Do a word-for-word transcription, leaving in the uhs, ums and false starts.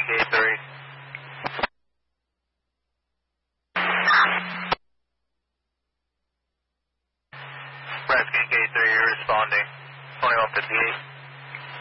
gate three. Redskins gate three, you're responding. twenty-one fifty-eight.